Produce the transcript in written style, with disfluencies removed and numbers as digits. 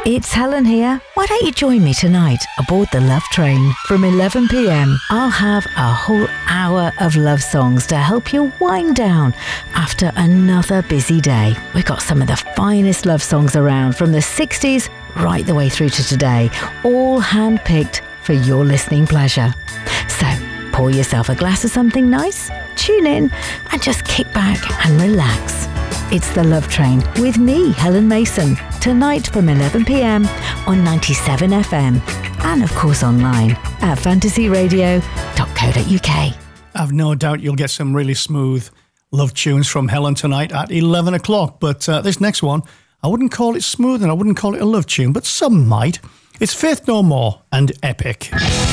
it's Helen here. Why don't you join me tonight aboard the Love Train from 11 p.m. I'll have a whole hour of love songs to help you wind down after another busy day. We've got some of the finest love songs around from the 60s right the way through to today, all hand-picked for your listening pleasure. So pour yourself a glass of something nice, tune in and just kick back and relax. It's the Love Train with me, Helen Mason, tonight from 11 p.m. on 97 FM and of course online at fantasyradio.co.uk. I've no doubt you'll get some really smooth love tunes from Helen tonight at 11 o'clock. But this next one, I wouldn't call it smooth and I wouldn't call it a love tune, but some might. It's Faith No More and Epic.